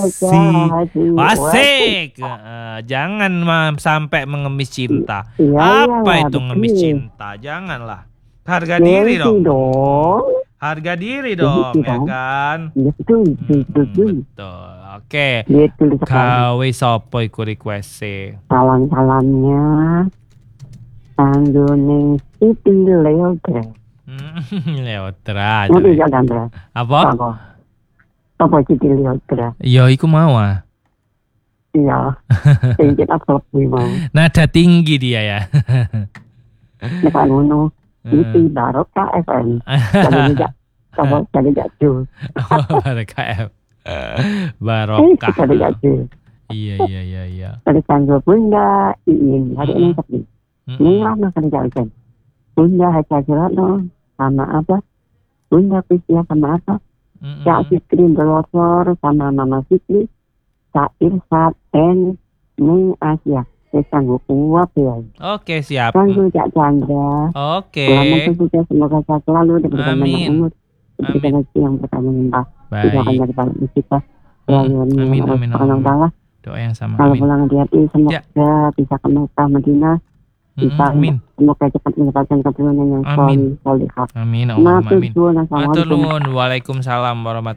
Asik. Jangan sampai mengemis cinta. Iya, Apa iya, itu ngemis betul. cinta? Janganlah. Harga diri Gengsi dong. dong. Harga diri Gengsi dong, ya dong. kan? Betul, betul, betul. Betul. Oke. Betul sekali. Gawe sopo iku request Salam-salamnya tanggone Siti Leodra. Leotra. Ngerti gak Dandra? Apa? Apa Siti Leodra? Ya iku mau ah. Iya. Sedikit absorbi mau. Nada tinggi dia ya. Nek ngono. Siti Barokah FM. Jadi gak jul. Barokah. Barokah. Jadi gak jul. Iya. Dari tanggal Bunda Iin. Hari ini sepi. Murah no kerja ikan. Bunda Haja Jeratno sama apa? Bunda Prisya sama apa? Cak Fikri Belosor sama Mama Fikri. Cak Irsat dan Ning Asia. Saya sanggup kuat ya. Oke, siap. Sanggup Cak Chandra. Oke. Selamat juga, semoga sehat selalu diberikan banyak umur. Diberikan rezeki yang berkah-limpah. Tidak akan jadi banyak musibah. Amin. Doa yang sama. Kalau pulang di hati semoga bisa ke Mekah Madinah. Amin. Semoga cepat mendapatkan keturunan yang solihah. Amin. Matur nuwun. Waalaikumsalam warahmatullahi